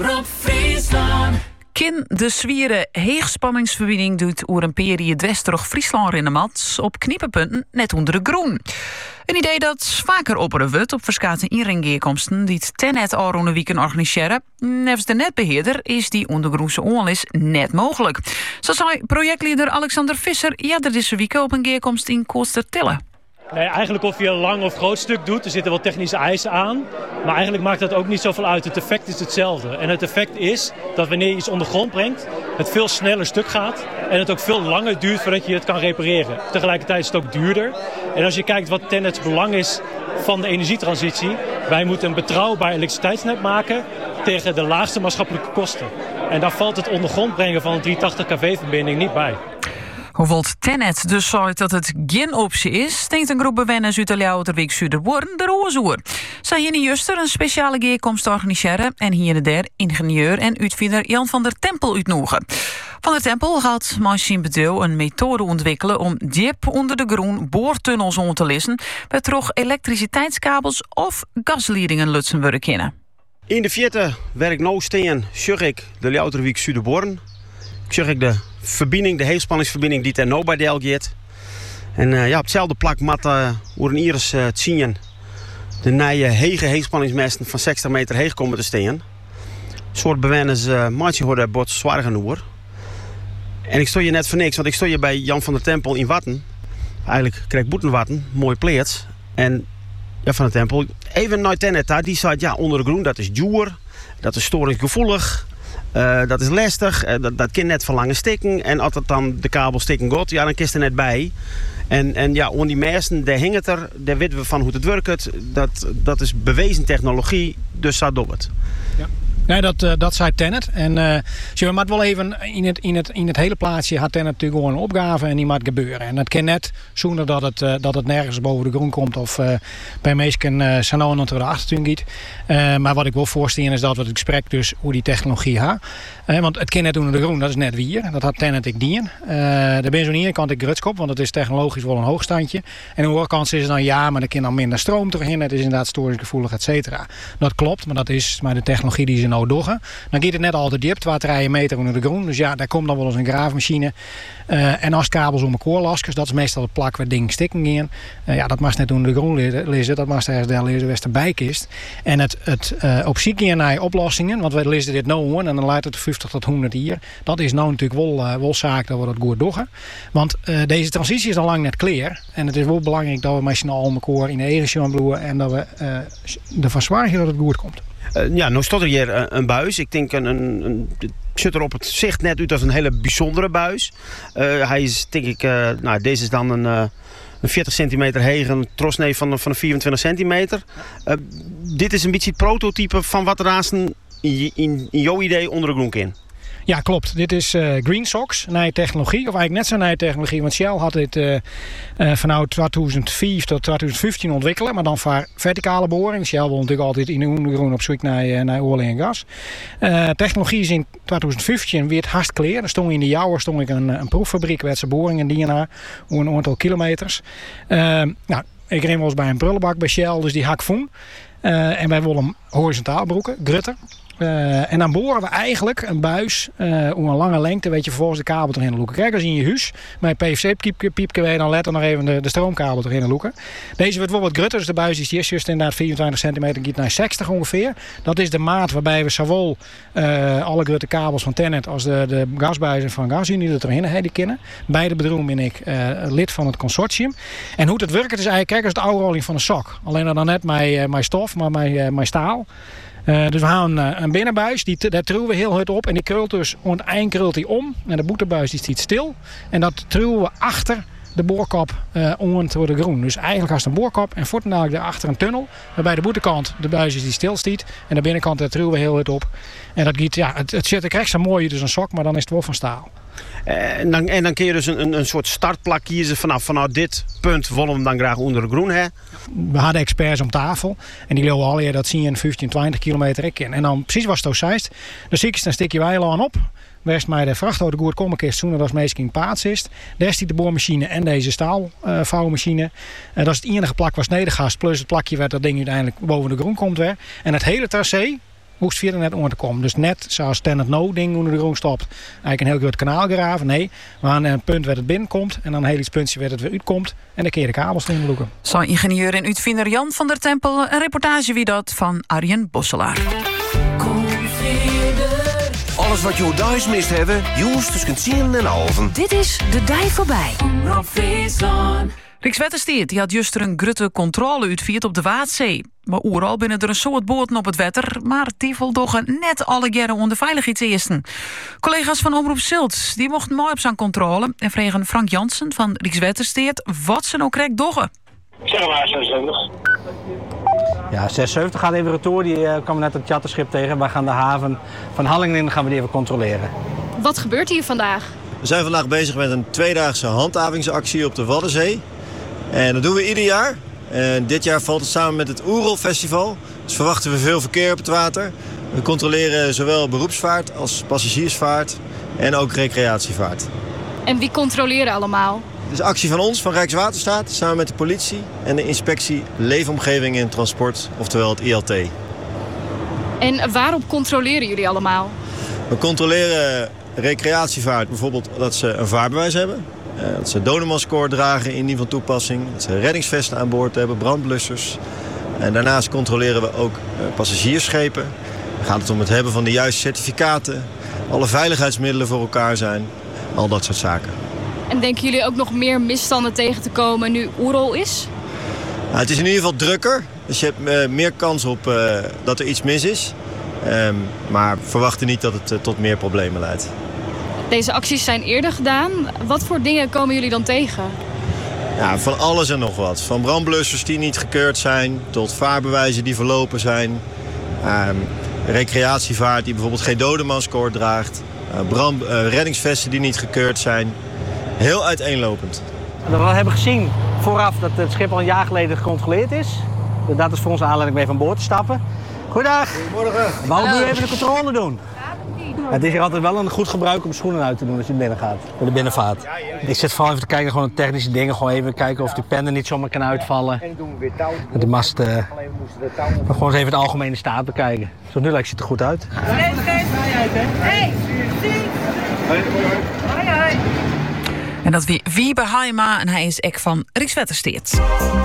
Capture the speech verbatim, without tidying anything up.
Rob Friesland. Kin de zwieren heegspanningsverbinding doet oer een periode dwesterig Friesland in de mat op kniepenpunten net onder de groen. Een idee dat vaker opperen wordt op verschillende inringgeerkomsten die het Tennet al rond de weekend organiseren. Nevens de netbeheerder is die ondergroense onlis net mogelijk. Zo zei projectleider Alexander Visser eerder deze week op een geerkomst in Koostertille. Nee, eigenlijk of je een lang of groot stuk doet, er zitten wel technische eisen aan. Maar eigenlijk maakt dat ook niet zoveel uit. Het effect is hetzelfde. En het effect is dat wanneer je iets onder grond brengt, het veel sneller stuk gaat. En het ook veel langer duurt voordat je het kan repareren. Tegelijkertijd is het ook duurder. En als je kijkt wat Tennet's belang is van de energietransitie. Wij moeten een betrouwbaar elektriciteitsnet maken tegen de laagste maatschappelijke kosten. En daar valt het onder grond brengen van een driehonderdtachtig kilovolt-verbinding niet bij. Hoewel Tennet dus zei dat het geen optie is, denkt een groep bewoners uit de Louterwijk Zuiderborn de rozeoer. Zij hier in Juster een speciale geerkomst organiseren en hier en der ingenieur en uitvinder Jan van der Tempel uitnodigen. Van der Tempel gaat met zijn bedrijf een methode ontwikkelen om diep onder de groen boortunnels om te lissen, met toch elektriciteitskabels of gasleidingen lutsen worden kennen. In de vierde waar ik nou steen, zag ik de Louterwijk Zuiderborn. Ik zag ik de verbinding, de heegspanningsverbinding die er nou bij deel gaat. En uh, ja, op hetzelfde plak mat uh, hoe een iris uh, te zien de nieuwe hege heegspanningsmesten van zestig meter heeg komen te staan. Een soort bewoners uh, maatje hoorde bot zwaar genoeg. En ik stond je net voor niks, want ik stond je bij Jan van der Tempel in Watten. Eigenlijk kreeg ik Boetenwatten, mooi pleats. En Jan van der Tempel, even naar Tennet, die zei ja, onder de groen, dat is duur, dat is storingsgevoelig. Uh, dat is lastig, uh, dat, dat kan net verlangen stikken. En als het dan de kabel stikken gaat, ja, dan kist er net bij. En, en ja, onder die meesten, daar hing het er, daar weten we van hoe het werkt. Dat, dat is bewezen technologie, dus dat doet het. Ja. Nee, dat, uh, dat zei Tennet. En uh, zo, maar wel even in het, in, het, in het hele plaatsje had Tennet natuurlijk gewoon een opgave en die moet gebeuren. En dat kan net zonder dat het, uh, dat het nergens boven de grond komt of uh, bij meesten uh, zijn nou de achtertuin gaat. Uh, maar wat ik wil voorstellen is dat we het gesprek dus hoe die technologie gaat. Uh, want het kan net onder de groen, dat is net wier. Dat had Tennet ik dien. Uh, daar ben je zo aan de ene kant ik grutskop, want het is technologisch wel een hoogstandje. En aan de andere kant is het dan ja, maar er kan dan minder stroom terugin. Het is inderdaad storingsgevoelig, et cetera. Dat klopt, maar dat is maar de technologie die ze nou doggen. Dan gaat het net altijd diep, twee meter onder de grond. Dus ja, daar komt dan wel eens een graafmachine. Uh, en als kabels om elkaar laskers, dat is meestal het plak waar dingen stikken gaan. Uh, ja, dat mag net onder de grond lezen. Dat mag ergens daar lezen, waar het erbij kist. En het, het uh, op zoek gaan naar oplossingen, want we lezen dit nou aan en dan leidt het vijftig tot honderd hier. Dat is nou natuurlijk wel, uh, wel zaak dat we dat goed doggen. Want uh, deze transitie is al lang net klaar. En het is wel belangrijk dat we met z'n allen om elkaar in de eigen gaan bloeien en dat we uh, ervan zorgen dat het goed komt. Uh, ja, nou stond er hier uh, een buis. Ik denk een, een, een het ziet er op het zicht net uit als een hele bijzondere buis. Uh, hij is denk ik, uh, nou deze is dan een, uh, een veertig centimeter heeg, een trosnee van, van een vierentwintig centimeter. Uh, dit is een beetje het prototype van wat er naast in, in, in jouw idee onder de groen in. Ja, klopt. Dit is uh, GreenSox, een nieuwe technologie. Of eigenlijk net zo'n nieuwe technologie. Want Shell had dit uh, uh, vanaf tweeduizend vier tot tweeduizend vijftien ontwikkelen. Maar dan voor verticale boring. Shell wil natuurlijk altijd in de ondergrond op zoek naar, uh, naar olie en gas. Uh, technologie is in tweeduizend vijftien weer hartstikke klaar. Er stond in de Jouwer stond ik een, een proeffabriek. Werd ze boringen die na een aantal kilometers. Uh, nou, ik reed wel eens bij een prullenbak bij Shell. Dus die hak voen. Uh, en wij willen hem horizontaal broeken. Grutter. Uh, en dan boren we eigenlijk een buis uh, om een lange lengte, weet je, vervolgens de kabel erin loeken. Kijk, als je in je huis met een P V C-piepje weet, dan let er nog even de, de stroomkabel erin loeken. Deze wordt wel wat grutter, dus de buis is hier juist inderdaad vierentwintig centimeter, gaat naar zestig ongeveer. Dat is de maat waarbij we zowel uh, alle grutte kabels van Tennet als de, de gasbuizen van GasUnie er erin hebben kennen. Beide bedrijven ben ik uh, lid van het consortium. En hoe het werkt is eigenlijk, kijk, als de oude olie van een sok. Alleen dan net met, uh, met stof, maar met, uh, met staal. Uh, dus we gaan uh, een binnenbuis, die daar truwen we heel hard op en die krult dus, aan het eind krult die om en de boetebuis die staat stil en dat truwen we achter de boorkop uh, om door de groen. Dus eigenlijk als een boorkop en voortdurend daarachter een tunnel waarbij de boetekant de buis is die stil staat en de binnenkant daar truwen we heel hard op en dat giet, ja, het, het zit er krijgt zo mooi dus een sok, maar dan is het wel van staal. En dan, en dan kun je dus een, een soort startplak kiezen vanaf, vanaf dit punt willen we hem dan graag onder de groen. Hè? We hadden experts om tafel en die lopen al hier dat zie je in vijftien, twintig kilometer ik in. En dan precies was het zo zeist, dan zie ik een stukje weiland op. West mij de vrachtauto goed komen kist zonder dat het meestal in paats is. Daar staat de boormachine en deze staalvouwmachine. Uh, uh, dat is het enige plak was nedergast plus het plakje waar dat ding uiteindelijk boven de grond komt weer. En het hele tracé hoeft verder net om te komen. Dus net zoals Standard No ding onder de grond stopt. Eigenlijk een heel groot kanaal graven. Nee, we gaan naar een punt waar het binnenkomt. En dan een heel puntje waar het weer uitkomt. En dan keer de kabels erin loeken. Zo ingenieur en uitvinder Jan van der Tempel. Een reportage wie dat van Arjen Bosselaar. Alles wat je thuis mist hebben, jongens tussen tien en halven. Dit is De Dij Voorbij. Rijkswaterstaat die had juist een grote controle uitgevoerd op de Waadzee. Maar overal binnen er een soort boten op het wetter, maar die voldoen net alle jaren onder veiligheidseisten. Collega's van Omroep Zilt die mochten mooi op zijn controle en vregen Frank Jansen van Rijkswaterstaat wat ze nou correct doggen. Zeg maar zesenzeventig. Ja, zesenzeventig gaat even retour. Die uh, kwam net het chatterschip tegen. Wij gaan de haven van Hallingen in, gaan we die even controleren. Wat gebeurt hier vandaag? We zijn vandaag bezig met een tweedaagse handhavingsactie op de Waddenzee. En dat doen we ieder jaar. En dit jaar valt het samen met het Oerol Festival. Dus verwachten we veel verkeer op het water. We controleren zowel beroepsvaart als passagiersvaart en ook recreatievaart. En wie controleren allemaal? Het is actie van ons, van Rijkswaterstaat, samen met de politie en de inspectie Leefomgeving en Transport, oftewel het I L T. En waarop controleren jullie allemaal? We controleren recreatievaart, bijvoorbeeld dat ze een vaarbewijs hebben. Dat ze Doneman-score dragen in die van toepassing. Dat ze reddingsvesten aan boord hebben, brandblussers. En daarnaast controleren we ook passagiersschepen. Dan gaat het om het hebben van de juiste certificaten. Alle veiligheidsmiddelen voor elkaar zijn. Al dat soort zaken. En denken jullie ook nog meer misstanden tegen te komen nu Oerol is? Nou, het is in ieder geval drukker. Dus je hebt uh, meer kans op uh, dat er iets mis is. Um, maar verwachten niet dat het uh, tot meer problemen leidt. Deze acties zijn eerder gedaan. Wat voor dingen komen jullie dan tegen? Ja, van alles en nog wat. Van brandblussers die niet gekeurd zijn, tot vaarbewijzen die verlopen zijn. Um, recreatievaart die bijvoorbeeld geen Doneman-score draagt. Uh, brand, uh, reddingsvesten die niet gekeurd zijn. Heel uiteenlopend. We hebben gezien vooraf dat het schip al een jaar geleden gecontroleerd is. Dat is voor ons aanleiding om even aan boord te stappen. Goedendag. Goedemorgen. Wou nu even de controle doen? Het is hier altijd wel een goed gebruik om schoenen uit te doen als je binnen gaat. Voor de binnenvaart. Ik zit vooral even te kijken gewoon naar technische dingen. Gewoon even kijken of die pennen niet zomaar kan uitvallen. Dat de mast... Uh, maar gewoon eens even het algemene staat bekijken. Zo nu lijkt het er goed uit. Hey, en dat wie Wiebe Haima en hij is ek van Rijkswaterstaat.